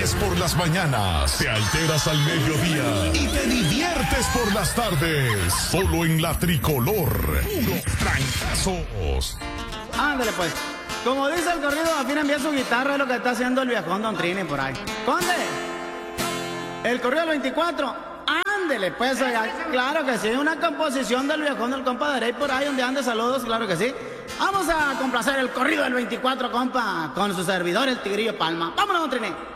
ríes por las mañanas, te alteras al mediodía y te diviertes por las tardes. Solo en la Tricolor. Puros trancazos. Ándale pues. Como dice el corrido, afina bien su guitarra, es lo que está haciendo el viejón Don Trini por ahí. ¡Conde! El corrido del 24. Ándele pues, oiga, claro que sí. Una composición del viejón del compa Derey por ahí donde ande, saludos, claro que sí. Vamos a complacer el corrido del 24, compa, con su servidor, el Tigrillo Palma. ¡Vámonos, Don Trini!